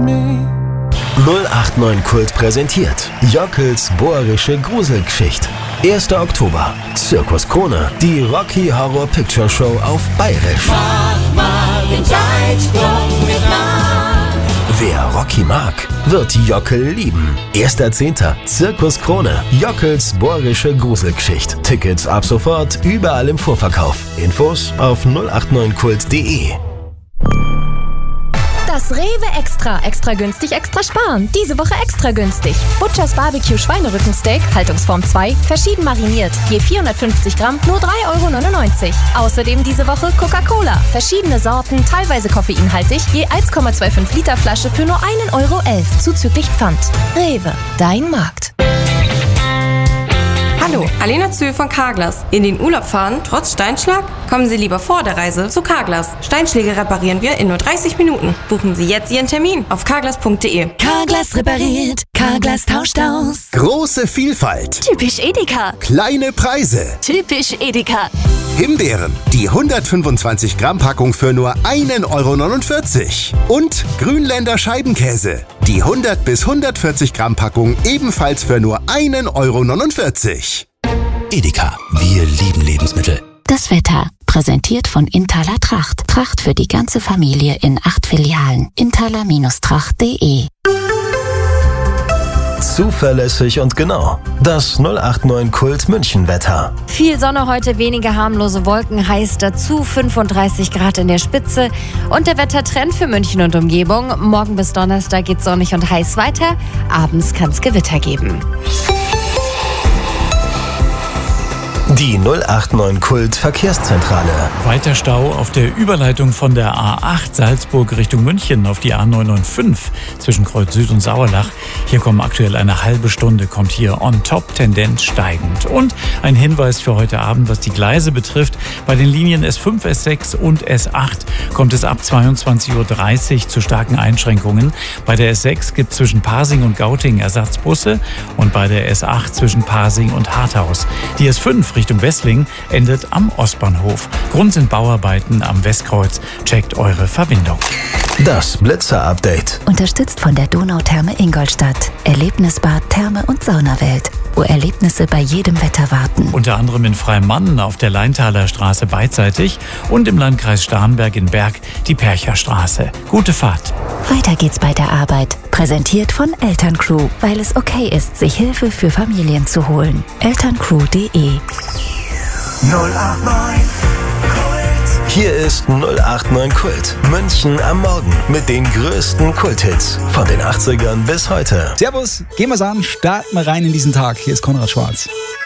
089 Kult präsentiert Jockels bohrische Gruselgeschichte. 1. Oktober, Zirkus Krone, die Rocky Horror Picture Show auf Bayerisch. Mach mal den Zeitsprung mit nach. Wer Rocky mag, wird Jockel lieben. 1.10. Zirkus Krone, Jockels bohrische Gruselgeschichte. Tickets ab sofort überall im Vorverkauf. Infos auf 089kult.de. Das Rewe Extra. Extra günstig, extra sparen. Diese Woche extra günstig. Butchers Barbecue Schweinerückensteak, Haltungsform 2, verschieden mariniert. Je 450 Gramm, nur 3,99 €. Außerdem diese Woche Coca-Cola. Verschiedene Sorten, teilweise koffeinhaltig. Je 1,25 Liter Flasche für nur 1,11 € zuzüglich Pfand. Rewe, dein Markt. Hallo, Alena Zöhl von Carglass. In den Urlaub fahren, trotz Steinschlag? Kommen Sie lieber vor der Reise zu Carglass. Steinschläge reparieren wir in nur 30 Minuten. Buchen Sie jetzt Ihren Termin auf carglass.de. Carglass repariert, Carglass tauscht aus. Große Vielfalt. Typisch Edeka. Kleine Preise. Typisch Edeka. Himbeeren, die 125 Gramm Packung für nur 1,49 €. Und Grünländer Scheibenkäse, die 100 bis 140 Gramm Packung ebenfalls für nur 1,49 €. Edeka, wir lieben Lebensmittel. Das Wetter, präsentiert von Intaler Tracht. Tracht für die ganze Familie in 8 Filialen. Intaler-Tracht.de. Zuverlässig und genau. Das 089 Kult München Wetter. Viel Sonne heute, wenige harmlose Wolken, heiß dazu, 35 Grad in der Spitze. Und der Wettertrend für München und Umgebung. Morgen bis Donnerstag geht sonnig und heiß weiter. Abends kann es Gewitter geben. Die 089 Kult Verkehrszentrale. Weiter Stau auf der Überleitung von der A8 Salzburg Richtung München auf die A995 zwischen Kreuz Süd und Sauerlach. Hier kommen aktuell eine halbe Stunde, kommt hier on top, Tendenz steigend. Und ein Hinweis für heute Abend, was die Gleise betrifft. Bei den Linien S5, S6 und S8 kommt es ab 22:30 Uhr zu starken Einschränkungen. Bei der S6 gibt es zwischen Pasing und Gauting Ersatzbusse und bei der S8 zwischen Pasing und Harthaus. Die S5 Richtung Wessling endet am Ostbahnhof. Grund sind Bauarbeiten am Westkreuz. Checkt eure Verbindung. Das Blitzer-Update. Unterstützt von der Donautherme Ingolstadt. Erlebnisbad, Therme und Saunawelt, wo Erlebnisse bei jedem Wetter warten. Unter anderem in Freimann auf der Leintaler Straße beidseitig und im Landkreis Starnberg in Berg die Percherstraße. Gute Fahrt. Weiter geht's bei der Arbeit. Präsentiert von Elterncrew, weil es okay ist, sich Hilfe für Familien zu holen. Elterncrew.de. 089 Hier ist 089 Kult. München am Morgen mit den größten Kulthits von den 80ern bis heute. Servus, gehen wir's an, starten wir rein in diesen Tag. Hier ist Konrad Schwarz.